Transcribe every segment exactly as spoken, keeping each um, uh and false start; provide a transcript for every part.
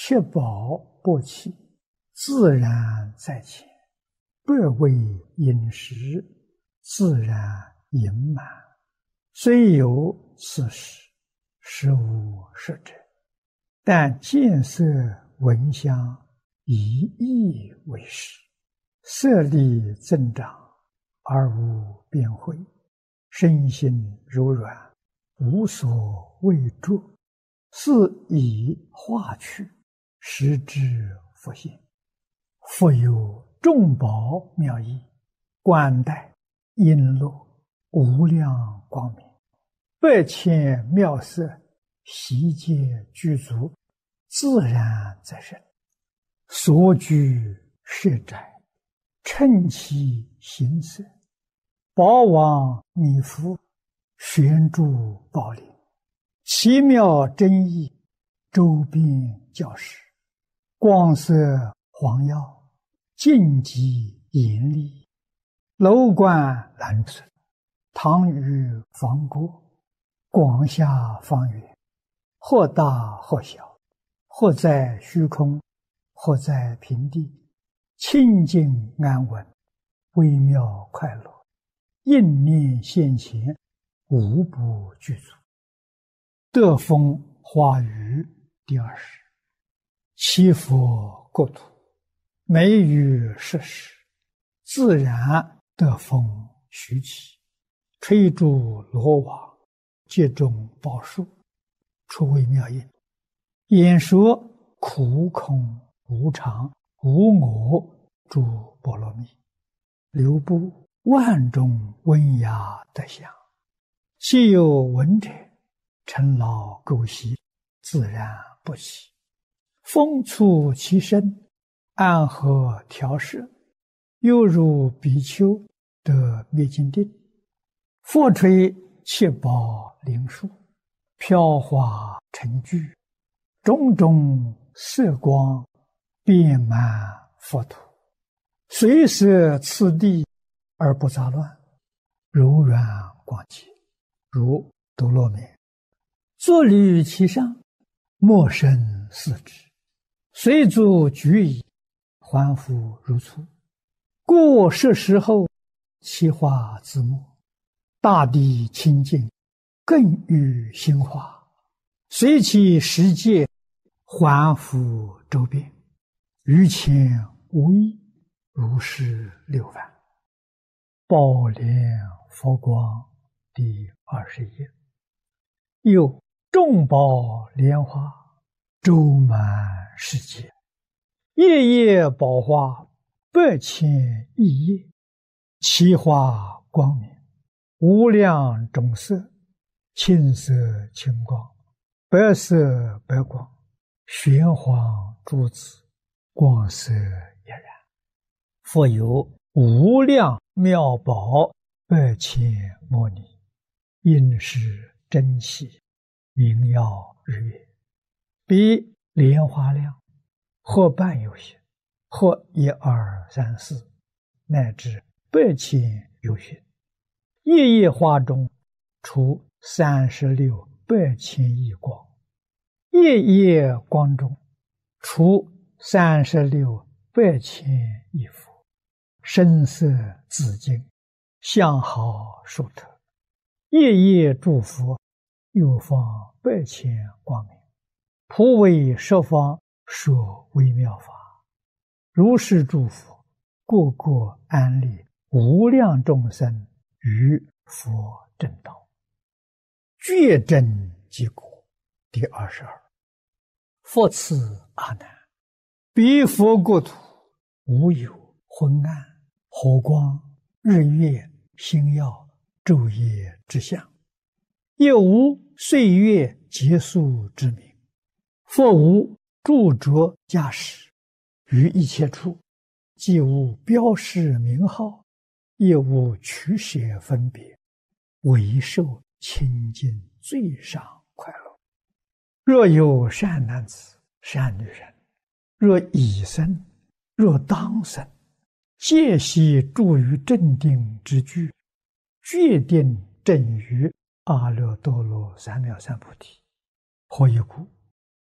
七宝不弃，自然在前；百味饮食，自然盈满。虽有此时，实无实者。但见色闻香，以意为实，色力增长，而无边慧，身心柔软，无所畏著，是以化去，实之复现。复有众宝妙义，冠带璎珞，无量光明，百千妙色，悉皆具足，自然在身。所居舍宅，称其形色，宝王弥覆，悬诸宝林，奇妙真意，周边教室，光色黄耀，净极严厉，楼观蓝色，堂宇方过，广厦方圆，或大或小，或在虚空，或在平地，清净安稳，微妙快乐，应念现前，无不具足。德风花语第二十。七佛国土，美语设施，自然德风徐起，吹诸罗网，接种宝树，出微妙音，演说苦空无常无我诸波罗蜜，流布万种温雅德相，既有闻者，尘劳垢习，自然不起。风促其身，安和调摄，犹如比丘得灭尽定。佛吹七宝灵树，飘华成聚，种种色光，遍满佛土，随摄次第而不杂乱，柔软广洁，如多罗面。坐履其上，莫生四肢，随足举矣，还复如初。故是时候，其化自没，大地清净，更与心化，随其时界，还复周遍，于前无异，如是六番。宝莲佛光第二十页。又众宝莲花，周满世界，夜夜宝花，百千亿叶，其花光明，无量种色，青色青光，白色白光，玄黄珠子，光色俨然。复有无量妙宝，百千摩尼，应是珍奇，明耀日月，比莲花量，或半有些，或一二三四，乃至百千有些。夜夜花中，出三十六百千亿光；夜夜光中，出三十六百千亿佛。声色紫金，相好殊特。夜夜诸佛，又放百千光明，普为十方说微妙法。如是诸佛，个个安立无量众生于佛正道，觉真即果。第二十二。复次阿难，彼佛国土，无有昏暗、火光、日月、星耀、昼夜之相，也无岁月结束之名。复无著着驾驶，于一切处，既无标示名号，也无取舍分别，唯受清净最上快乐。若有善男子、善女人，若已生，若当生，皆悉住于正定之具，决定正于阿耨多罗三藐三菩提。何以故？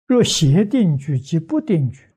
若邪定局及不定局